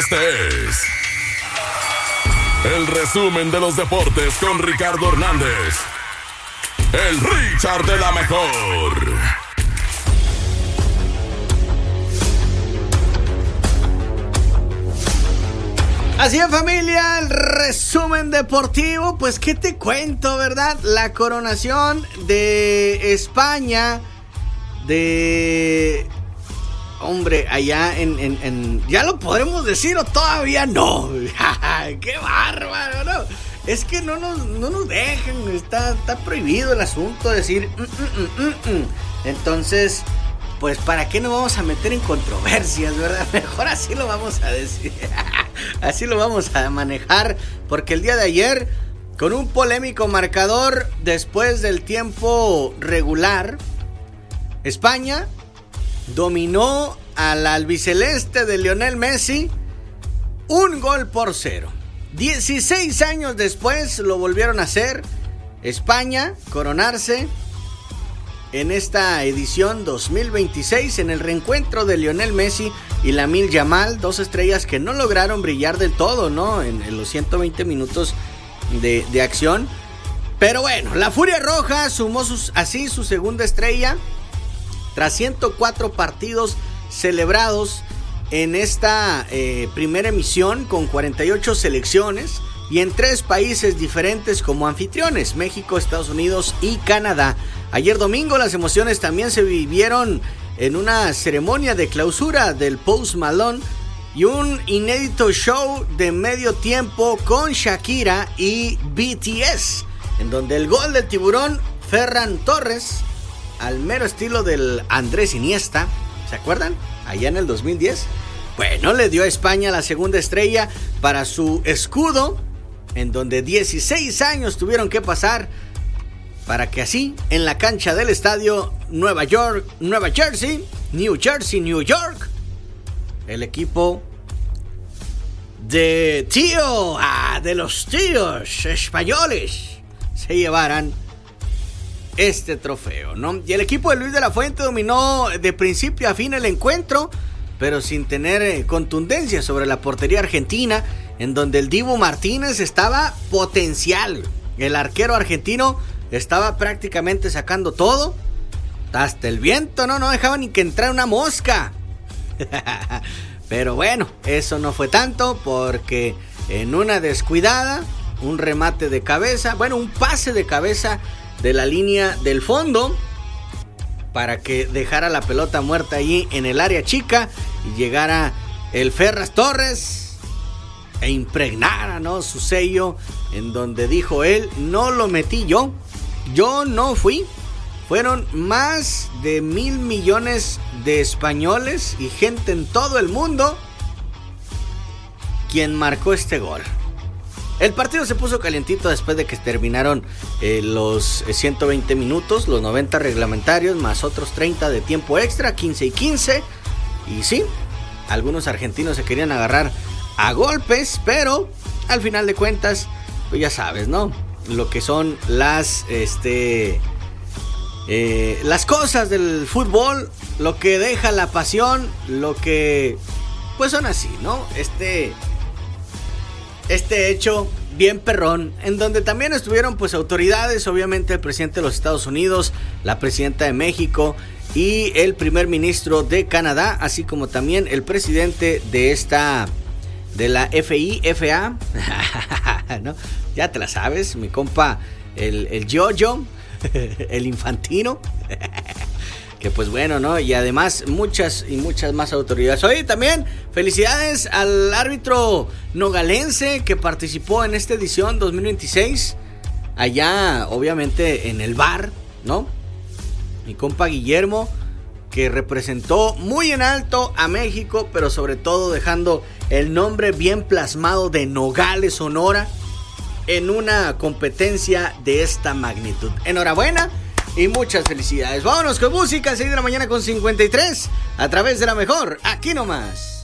Este es el resumen de los deportes con Ricardo Hernández, el Richard de la mejor. Así es, familia, el resumen deportivo. Pues qué te cuento, ¿verdad? La coronación de España, hombre, allá en ¿ya lo podremos decir o todavía no? ¡Qué bárbaro! ¿No? Es que no nos dejan, está prohibido el asunto de decir Entonces, pues ¿para qué nos vamos a meter en controversias, verdad? Mejor así lo vamos a decir. Así lo vamos a manejar, porque el día de ayer, con un polémico marcador después del tiempo regular, España dominó al albiceleste de Lionel Messi 1-0. 16 años después lo volvieron a hacer. España coronarse en esta edición 2026 en el reencuentro de Lionel Messi y Lamine Yamal, dos estrellas que no lograron brillar del todo, ¿no? En los 120 minutos de acción. Pero bueno, la Furia Roja sumó así su segunda estrella tras 104 partidos celebrados en esta primera emisión, con 48 selecciones y en 3 países diferentes como anfitriones: México, Estados Unidos y Canadá. Ayer domingo las emociones también se vivieron en una ceremonia de clausura del Post Malone y un inédito show de medio tiempo con Shakira y BTS, en donde el gol del tiburón Ferran Torres, al mero estilo del Andrés Iniesta, ¿se acuerdan? Allá en el 2010. Bueno, le dio a España la segunda estrella para su escudo, en donde 16 años tuvieron que pasar para que así, en la cancha del estadio New Jersey, New York, el equipo de los tíos españoles se llevaran este trofeo, ¿no? Y el equipo de Luis de la Fuente dominó de principio a fin el encuentro, pero sin tener contundencia sobre la portería argentina, en donde el Dibu Martínez estaba potencial. El arquero argentino estaba prácticamente sacando todo, hasta el viento, no dejaba ni que entrara una mosca. Pero bueno, eso no fue tanto, porque en una descuidada, un remate de cabeza, un pase de cabeza de la línea del fondo, para que dejara la pelota muerta allí en el área chica y llegara el Ferras Torres e impregnara, ¿no?, su sello, en donde dijo él: no lo metí yo no fui. Fueron más de 1,000 millones de españoles y gente en todo el mundo quien marcó este gol. El partido se puso calientito después de que terminaron los 120 minutos, los 90 reglamentarios, más otros 30 de tiempo extra, 15 y 15. Y sí, algunos argentinos se querían agarrar a golpes, pero al final de cuentas, pues ya sabes, ¿no? Lo que son las cosas del fútbol, lo que deja la pasión, lo que pues son así, ¿no? Este hecho bien perrón, en donde también estuvieron pues autoridades, obviamente el presidente de los Estados Unidos, la presidenta de México y el primer ministro de Canadá, así como también el presidente de la FIFA, ¿no? Ya te la sabes, mi compa, el Jojo, el Infantino. Que pues bueno, ¿no? Y además muchas más autoridades. Oye, también felicidades al árbitro nogalense que participó en esta edición 2026. Allá, obviamente, en el VAR, ¿no? Mi compa Guillermo, que representó muy en alto a México, pero sobre todo dejando el nombre bien plasmado de Nogales, Sonora, en una competencia de esta magnitud. Enhorabuena y muchas felicidades. Vámonos con música, 6 de la mañana con 53, a través de la mejor, aquí nomás.